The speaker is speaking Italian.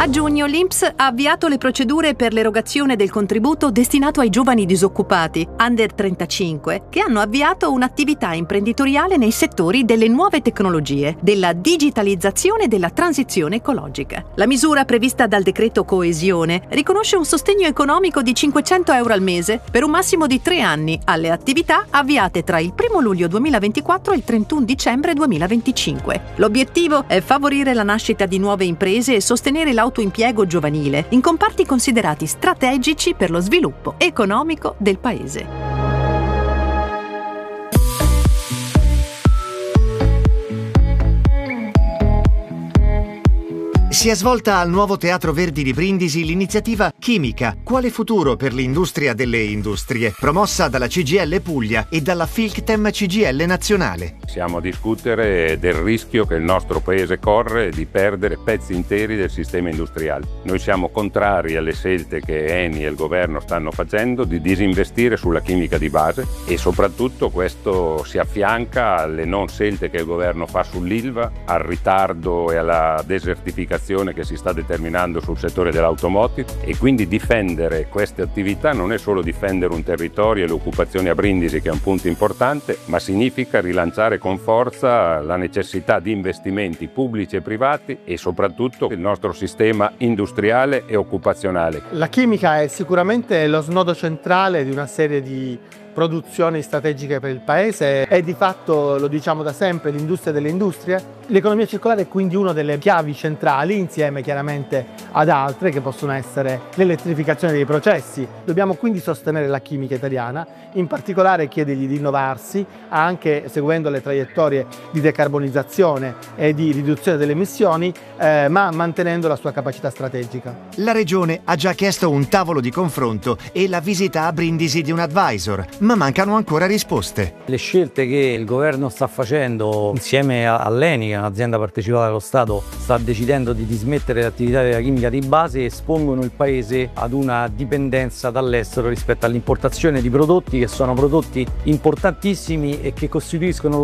A giugno l'INPS ha avviato le procedure per l'erogazione del contributo destinato ai giovani disoccupati, under 35, che hanno avviato un'attività imprenditoriale nei settori delle nuove tecnologie, della digitalizzazione e della transizione ecologica. La misura prevista dal decreto Coesione riconosce un sostegno economico di 500 euro al mese per un massimo di 3 anni alle attività avviate tra il 1 luglio 2024 e il 31 dicembre 2025. L'obiettivo è favorire la nascita di nuove imprese e sostenere l'autoimpiego giovanile in comparti considerati strategici per lo sviluppo economico del Paese. Si è svolta al Nuovo Teatro Verdi di Brindisi l'iniziativa Chimica, quale futuro per l'industria delle industrie, promossa dalla CGIL Puglia e dalla Filctem CGIL Nazionale. Siamo a discutere del rischio che il nostro paese corre di perdere pezzi interi del sistema industriale. Noi siamo contrari alle scelte che Eni e il governo stanno facendo di disinvestire sulla chimica di base e soprattutto questo si affianca alle non scelte che il governo fa sull'Ilva, al ritardo e alla desertificazione che si sta determinando sul settore dell'automotive, e quindi difendere queste attività non è solo difendere un territorio e l'occupazione a Brindisi, che è un punto importante, ma significa rilanciare con forza la necessità di investimenti pubblici e privati e soprattutto il nostro sistema industriale e occupazionale. La chimica è sicuramente lo snodo centrale di una serie di produzioni strategiche per il Paese e di fatto, lo diciamo da sempre, l'industria delle industrie. L'economia circolare è quindi una delle chiavi centrali, insieme chiaramente ad altre che possono essere l'elettrificazione dei processi. Dobbiamo quindi sostenere la chimica italiana, in particolare chiedergli di innovarsi anche seguendo le traiettorie di decarbonizzazione e di riduzione delle emissioni, ma mantenendo la sua capacità strategica. La Regione ha già chiesto un tavolo di confronto e la visita a Brindisi di un advisor, ma mancano ancora risposte. Le scelte che il governo sta facendo insieme all'ENI, che è un'azienda partecipata dallo Stato, sta decidendo di dismettere l'attività della chimica di base, espongono il Paese ad una dipendenza dall'estero rispetto all'importazione di prodotti che sono prodotti importantissimi e che costituiscono